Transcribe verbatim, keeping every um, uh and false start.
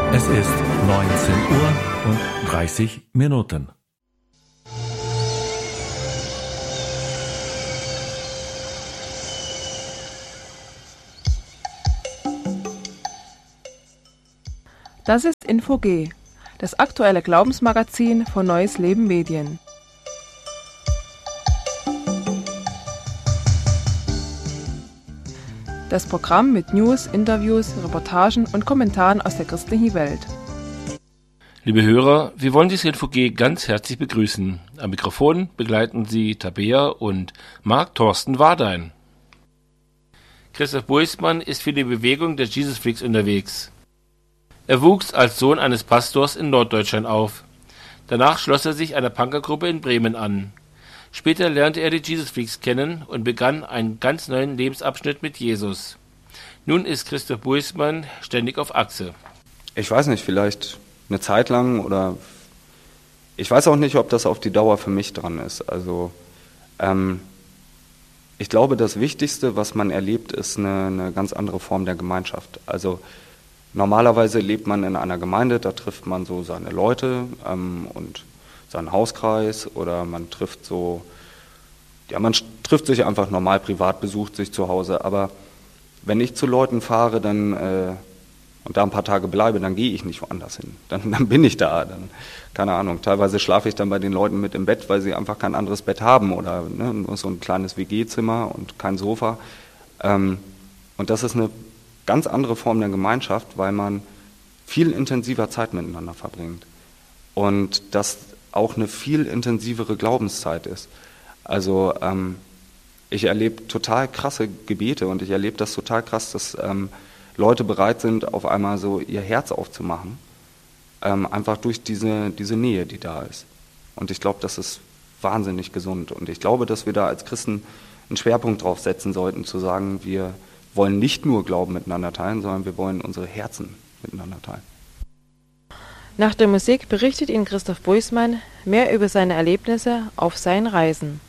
Es ist neunzehn Uhr und dreißig Minuten. Das ist Info G, das aktuelle Glaubensmagazin von Neues Leben Medien. Das Programm mit News, Interviews, Reportagen und Kommentaren aus der christlichen Welt. Liebe Hörer, wir wollen dieses Info G ganz herzlich begrüßen. Am Mikrofon begleiten Sie Tabea und Marc Thorsten Wardein. Christoph Buismann ist für die Bewegung der Jesus Freaks unterwegs. Er wuchs als Sohn eines Pastors in Norddeutschland auf. Danach schloss er sich einer Punkergruppe in Bremen an. Später lernte er die Jesus Freaks kennen und begann einen ganz neuen Lebensabschnitt mit Jesus. Nun ist Christoph Buismann ständig auf Achse. Ich weiß nicht, vielleicht eine Zeit lang oder ich weiß auch nicht, ob das auf die Dauer für mich dran ist. Also ähm, ich glaube, das Wichtigste, was man erlebt, ist eine, eine ganz andere Form der Gemeinschaft. Also normalerweise lebt man in einer Gemeinde, da trifft man so seine Leute ähm, und seinen Hauskreis oder man trifft so, ja, man trifft sich einfach normal privat, besucht sich zu Hause. Aber wenn ich zu Leuten fahre, dann äh, und da ein paar Tage bleibe, dann gehe ich nicht woanders hin. Dann, dann bin ich da. Dann, keine Ahnung. Teilweise schlafe ich dann bei den Leuten mit im Bett, weil sie einfach kein anderes Bett haben oder ne, nur so ein kleines W G-Zimmer und kein Sofa. Ähm, und das ist eine ganz andere Form der Gemeinschaft, weil man viel intensiver Zeit miteinander verbringt. Und das auch eine viel intensivere Glaubenszeit ist. Also ähm, ich erlebe total krasse Gebete und ich erlebe das total krass, dass ähm, Leute bereit sind, auf einmal so ihr Herz aufzumachen, ähm, einfach durch diese, diese Nähe, die da ist. Und ich glaube, das ist wahnsinnig gesund. Und ich glaube, dass wir da als Christen einen Schwerpunkt drauf setzen sollten, zu sagen, wir wollen nicht nur Glauben miteinander teilen, sondern wir wollen unsere Herzen miteinander teilen. Nach der Musik berichtet Ihnen Christoph Buismann mehr über seine Erlebnisse auf seinen Reisen.